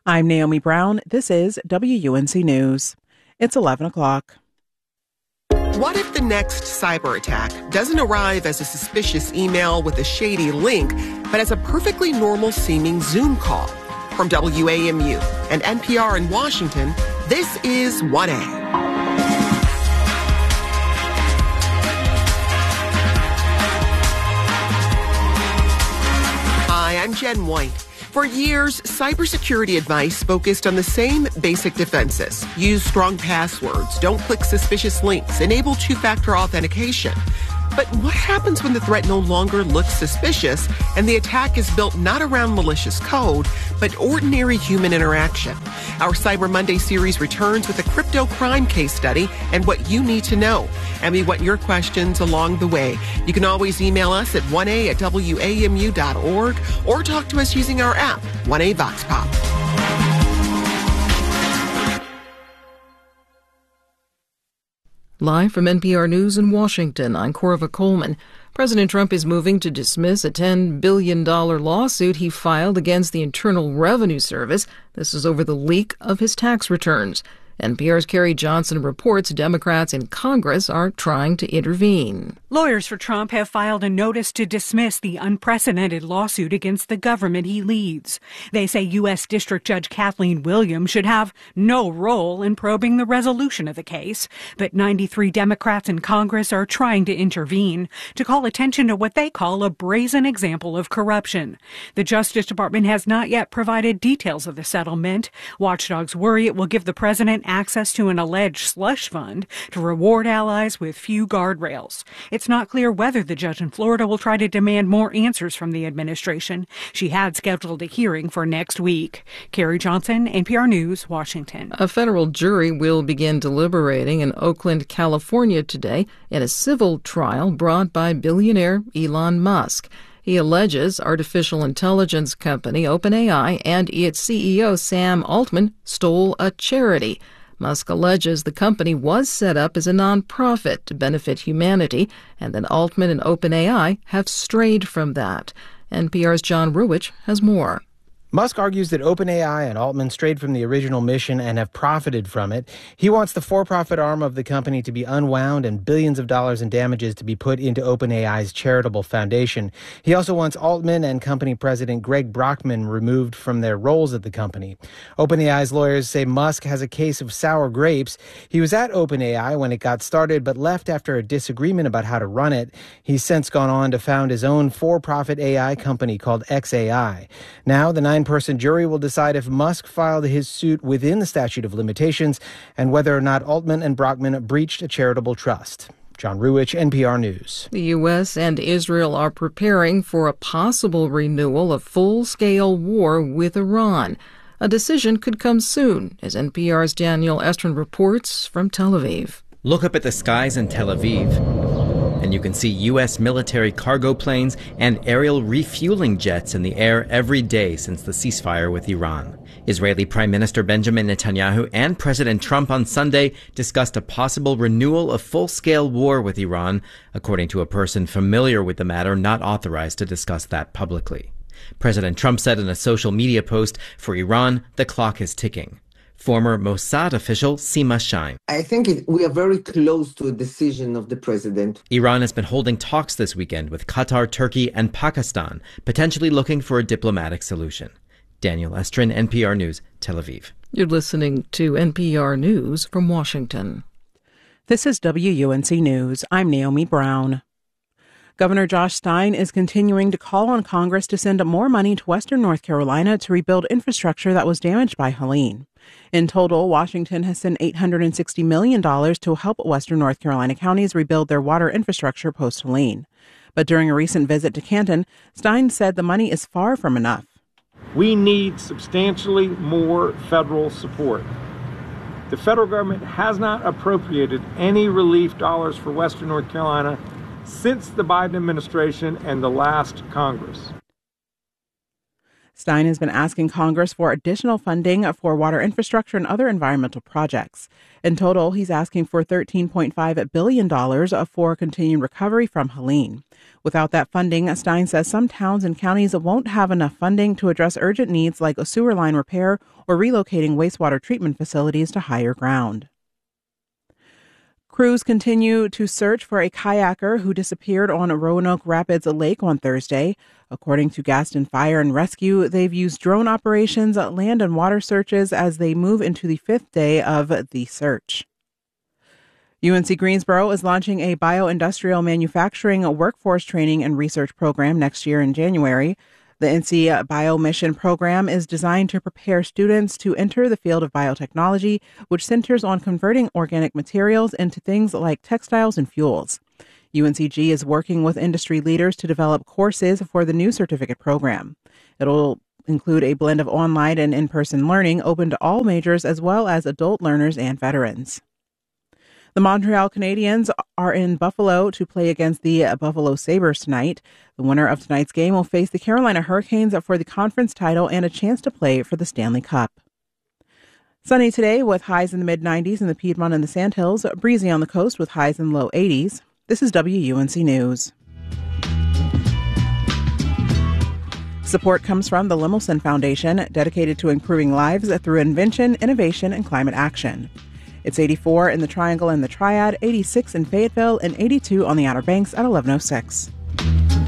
I'm Naomi Brown. This is WUNC News. It's 11 o'clock. What if the next cyber attack doesn't arrive as a suspicious email with a shady link, but as a perfectly normal seeming Zoom call? From WAMU and NPR in Washington, this is 1A. Hi, I'm Jen White. For years, cybersecurity advice focused on the same basic defenses. Use strong passwords, don't click suspicious links, enable two-factor authentication. But what happens when the threat no longer looks suspicious and the attack is built not around malicious code, but ordinary human interaction? Our Cyber Monday series returns with a crypto crime case study and what you need to know. And we want your questions along the way. You can always email us at 1a@wamu.org or talk to us using our app, 1A Vox Pop. Live from NPR News in Washington, I'm Corva Coleman. President Trump is moving to dismiss a $10 billion lawsuit he filed against the Internal Revenue Service. This is over the leak of his tax returns. NPR's Carrie Johnson reports Democrats in Congress are trying to intervene. Lawyers for Trump have filed a notice to dismiss the unprecedented lawsuit against the government he leads. They say U.S. District Judge Kathleen Williams should have no role in probing the resolution of the case. But 93 Democrats in Congress are trying to intervene to call attention to what they call a brazen example of corruption. The Justice Department has not yet provided details of the settlement. Watchdogs worry it will give the president access to an alleged slush fund to reward allies with few guardrails. It's not clear whether the judge in Florida will try to demand more answers from the administration. She had scheduled a hearing for next week. Carrie Johnson, NPR News, Washington. A federal jury will begin deliberating in Oakland, California today in a civil trial brought by billionaire Elon Musk. He alleges artificial intelligence company OpenAI and its CEO Sam Altman stole a charity. Musk alleges the company was set up as a nonprofit to benefit humanity, and that Altman and OpenAI have strayed from that. NPR's John Ruwitch has more. Musk argues that OpenAI and Altman strayed from the original mission and have profited from it. He wants the for-profit arm of the company to be unwound and billions of dollars in damages to be put into OpenAI's charitable foundation. He also wants Altman and company president Greg Brockman removed from their roles at the company. OpenAI's lawyers say Musk has a case of sour grapes. He was at OpenAI when it got started, but left after a disagreement about how to run it. He's since gone on to found his own for-profit AI company called xAI. Now, the nine-person jury will decide if Musk filed his suit within the statute of limitations and whether or not Altman and Brockman breached a charitable trust. John Ruwitch, NPR News. The U.S. and Israel are preparing for a possible renewal of full-scale war with Iran. A decision could come soon, as NPR's Daniel Estrin reports from Tel Aviv. Look up at the skies in Tel Aviv, and you can see U.S. military cargo planes and aerial refueling jets in the air every day since the ceasefire with Iran. Israeli Prime Minister Benjamin Netanyahu and President Trump on Sunday discussed a possible renewal of full-scale war with Iran, according to a person familiar with the matter not authorized to discuss that publicly. President Trump said in a social media post, "For Iran, the clock is ticking." Former Mossad official Sima Shaim. I think we are very close to a decision of the president. Iran has been holding talks this weekend with Qatar, Turkey, and Pakistan, potentially looking for a diplomatic solution. Daniel Estrin, NPR News, Tel Aviv. You're listening to NPR News from Washington. This is WUNC News. I'm Naomi Brown. Governor Josh Stein is continuing to call on Congress to send more money to Western North Carolina to rebuild infrastructure that was damaged by Helene. In total, Washington has sent $860 million to help Western North Carolina counties rebuild their water infrastructure post-Helene. But during a recent visit to Canton, Stein said the money is far from enough. We need substantially more federal support. The federal government has not appropriated any relief dollars for Western North Carolina since the Biden administration and the last Congress. Stein has been asking Congress for additional funding for water infrastructure and other environmental projects. In total, he's asking for $13.5 billion for continued recovery from Helene. Without that funding, Stein says some towns and counties won't have enough funding to address urgent needs like a sewer line repair or relocating wastewater treatment facilities to higher ground. Crews continue to search for a kayaker who disappeared on Roanoke Rapids Lake on Thursday. According to Gaston Fire and Rescue, they've used drone operations, land and water searches as they move into the fifth day of the search. UNC Greensboro is launching a bioindustrial manufacturing workforce training and research program next year in January. The NC BioMission program is designed to prepare students to enter the field of biotechnology, which centers on converting organic materials into things like textiles and fuels. UNCG is working with industry leaders to develop courses for the new certificate program. It'll include a blend of online and in-person learning open to all majors as well as adult learners and veterans. The Montreal Canadiens are in Buffalo to play against the Buffalo Sabres tonight. The winner of tonight's game will face the Carolina Hurricanes for the conference title and a chance to play for the Stanley Cup. Sunny today with highs in the mid-90s in the Piedmont and the Sandhills, breezy on the coast with highs in low 80s. This is WUNC News. Support comes from the Lemelson Foundation, dedicated to improving lives through invention, innovation, and climate action. It's 84 in the Triangle and the Triad, 86 in Fayetteville, and 82 on the Outer Banks at 1106.